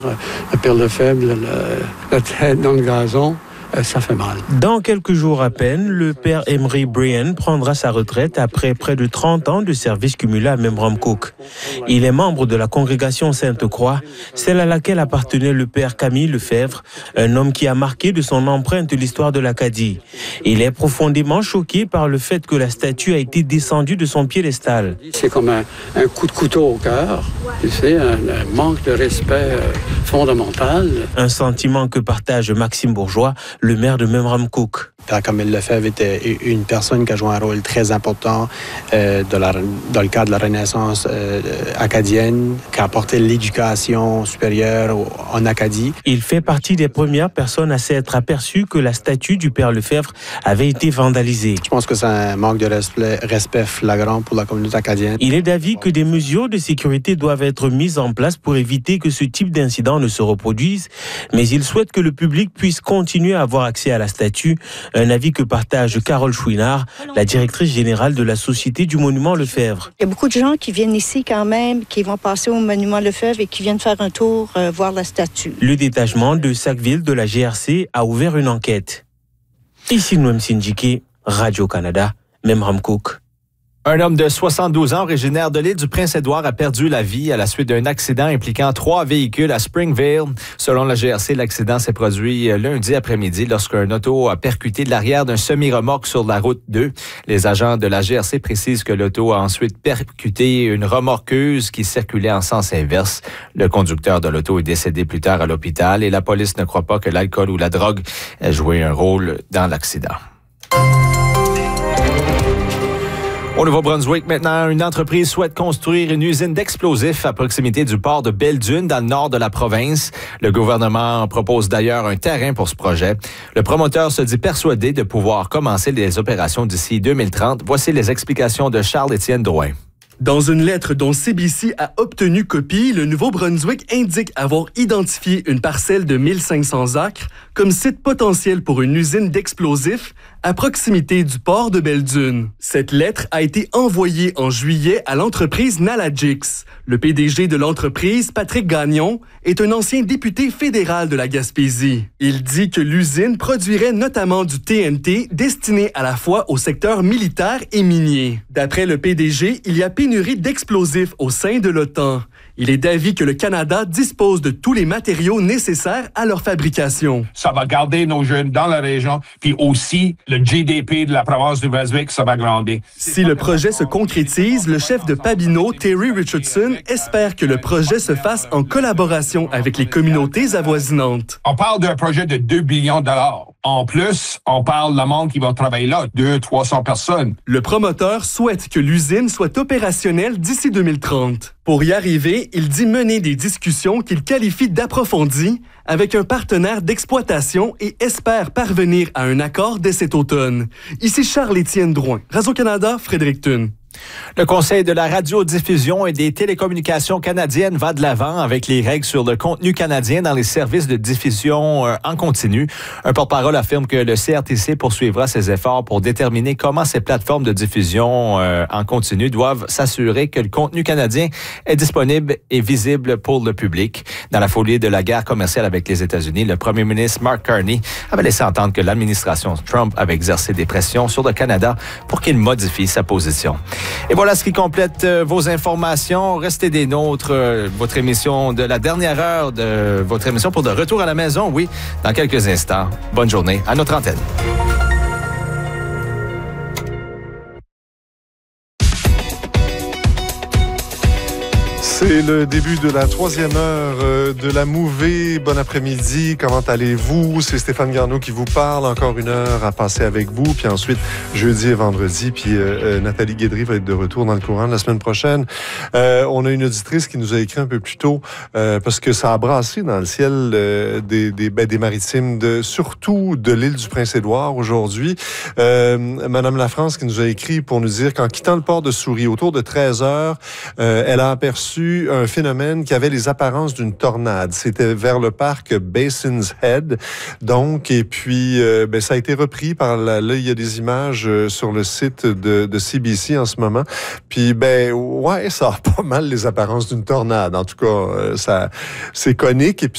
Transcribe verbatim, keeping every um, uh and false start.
La perle faible, la, la tête dans le gazon, ça fait mal. Dans quelques jours à peine, le père Emery Brian prendra sa retraite après près de trente ans de service cumulé à Memram Cook. Il est membre de la congrégation Sainte-Croix, celle à laquelle appartenait le père Camille Lefebvre, un homme qui a marqué de son empreinte l'histoire de l'Acadie. Il est profondément choqué par le fait que la statue a été descendue de son piédestal. C'est comme un, un coup de couteau au cœur, c'est un, un manque de respect fondamental. Un sentiment que partage Maxime Bourgeois, le maire de Memram Cook. Père Camille Lefebvre était une personne qui a joué un rôle très important euh, de la, dans le cadre de la Renaissance euh, acadienne, qui a apporté l'éducation supérieure en Acadie. Il fait partie des premières personnes à s'être aperçu que la statue du père Lefebvre avait été vandalisée. Je pense que c'est un manque de respect, respect flagrant pour la communauté acadienne. Il est d'avis que des mesures de sécurité doivent être mises en place pour éviter que ce type d'incident ne se reproduise, mais il souhaite que le public puisse continuer à avoir accès à la statue. Un avis que partage Carole Chouinard, la directrice générale de la Société du Monument Lefebvre. Il y a beaucoup de gens qui viennent ici quand même, qui vont passer au Monument Lefebvre et qui viennent faire un tour euh, voir la statue. Le détachement de Sackville de la G R C a ouvert une enquête. Ici Noem Sindjiki, Radio-Canada, Memram Cook. Un homme de soixante-douze ans, originaire de l'île du Prince-Édouard, a perdu la vie à la suite d'un accident impliquant trois véhicules à Springvale. Selon la G R C, l'accident s'est produit lundi après-midi lorsqu'un auto a percuté l'arrière d'un semi-remorque sur la route deux. Les agents de la G R C précisent que l'auto a ensuite percuté une remorqueuse qui circulait en sens inverse. Le conducteur de l'auto est décédé plus tard à l'hôpital et la police ne croit pas que l'alcool ou la drogue ait joué un rôle dans l'accident. Au Nouveau-Brunswick, maintenant, une entreprise souhaite construire une usine d'explosifs à proximité du port de Belle-Dune, dans le nord de la province. Le gouvernement propose d'ailleurs un terrain pour ce projet. Le promoteur se dit persuadé de pouvoir commencer les opérations d'ici deux mille trente. Voici les explications de Charles-Étienne Drouin. Dans une lettre dont C B C a obtenu copie, le Nouveau-Brunswick indique avoir identifié une parcelle de mille cinq cents acres comme site potentiel pour une usine d'explosifs à proximité du port de Belle-Dune. Cette lettre a été envoyée en juillet à l'entreprise Nalagix. Le P D G de l'entreprise, Patrick Gagnon, est un ancien député fédéral de la Gaspésie. Il dit que l'usine produirait notamment du T N T destiné à la fois au secteur militaire et minier. D'après le P D G, il y a pénurie d'explosifs au sein de l'OTAN. Il est d'avis que le Canada dispose de tous les matériaux nécessaires à leur fabrication. Ça va garder nos jeunes dans la région, puis aussi le G D P de la province du Brunswick, ça va grandir. Si le projet se concrétise, le chef de Pabineau, Terry Richardson, espère que le projet se fasse en collaboration avec les communautés avoisinantes. On parle d'un projet de deux millions de dollars. En plus, on parle de la monde qui va travailler là, deux à trois cents personnes. Le promoteur souhaite que l'usine soit opérationnelle d'ici deux mille trente. Pour y arriver, il dit mener des discussions qu'il qualifie d'approfondies avec un partenaire d'exploitation et espère parvenir à un accord dès cet automne. Ici Charles-Étienne Drouin, Radio-Canada, Fredericton. Le Conseil de la radiodiffusion et des télécommunications canadiennes va de l'avant avec les règles sur le contenu canadien dans les services de diffusion euh, en continu. Un porte-parole affirme que le C R T C poursuivra ses efforts pour déterminer comment ces plateformes de diffusion euh, en continu doivent s'assurer que le contenu canadien est disponible et visible pour le public. Dans la foulée de la guerre commerciale avec les États-Unis, le premier ministre Mark Carney avait laissé entendre que l'administration Trump avait exercé des pressions sur le Canada pour qu'il modifie sa position. Et voilà ce qui complète euh, vos informations. Restez des nôtres. Euh, votre émission de la dernière heure de votre émission pour de retour à la maison, oui, dans quelques instants. Bonne journée à notre antenne. C'est le début de la troisième heure de la Mouvée. Bon après-midi, comment allez-vous? C'est Stéphane Garneau qui vous parle. Encore une heure à passer avec vous. Puis ensuite, jeudi et vendredi. Puis euh, Nathalie Guédry va être de retour dans le courant de la semaine prochaine. Euh, on a une auditrice qui nous a écrit un peu plus tôt euh, parce que ça a brassé dans le ciel euh, des, des, ben, des maritimes, de, surtout de l'île du Prince-Édouard aujourd'hui. Euh, Madame Lafrance qui nous a écrit pour nous dire qu'en quittant le port de Souris, autour de treize heures, euh, elle a aperçu un phénomène qui avait les apparences d'une tornade. C'était vers le parc Basin's Head. Donc, et puis, euh, ben, ça a été repris par la, là, il y a des images euh, sur le site de, de C B C en ce moment. Puis, ben, ouais, ça a pas mal les apparences d'une tornade. En tout cas, euh, ça, c'est conique et puis